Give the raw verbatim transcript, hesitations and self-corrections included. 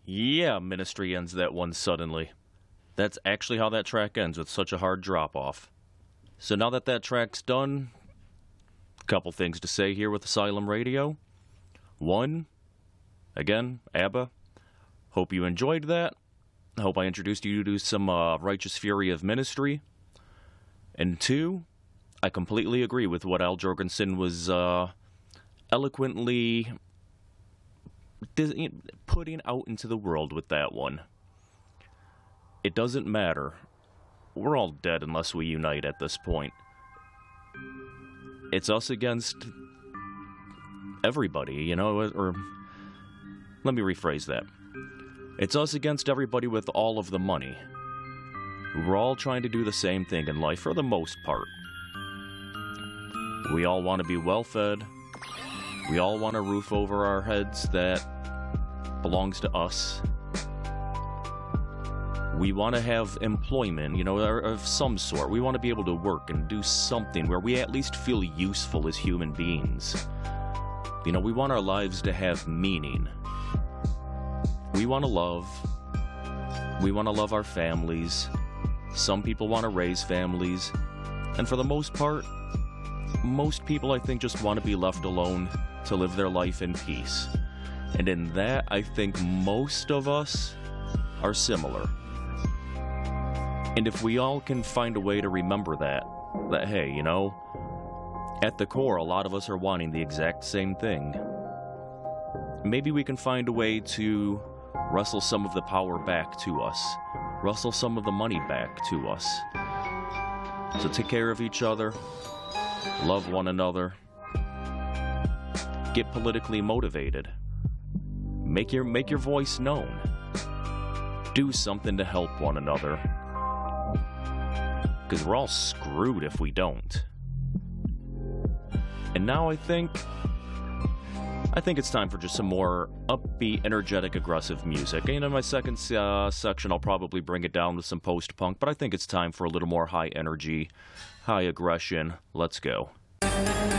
Yeah, Ministry ends that one suddenly. That's actually how that track ends, with such a hard drop-off. So now that that track's done, a couple things to say here with Asylum Radio. One, again, ABBA. Hope you enjoyed that. I hope I introduced you to some uh, Righteous Fury of Ministry. And two, I completely agree with what Al Jorgensen was uh, eloquently putting out into the world with that one. It doesn't matter. We're all dead unless we unite at this point. It's us against everybody, you know, or let me rephrase that. It's us against everybody with all of the money. We're all trying to do the same thing in life for the most part. We all want to be well-fed. We all want a roof over our heads that belongs to us. We want to have employment, you know, of some sort. We want to be able to work and do something where we at least feel useful as human beings. You know, we want our lives to have meaning. We want to love. We want to love our families. Some people want to raise families. And for the most part, most people, I think, just want to be left alone to live their life in peace. And in that, I think most of us are similar. And if we all can find a way to remember that, that, hey, you know, at the core, a lot of us are wanting the exact same thing. Maybe we can find a way to wrestle some of the power back to us, wrestle some of the money back to us. So take care of each other, love one another, get politically motivated, make your, make your voice known, do something to help one another. Because we're all screwed if we don't. And now I think... I think it's time for just some more upbeat, energetic, aggressive music. And in my second uh, section, I'll probably bring it down with some post-punk, but I think it's time for a little more high energy, high aggression. Let's go.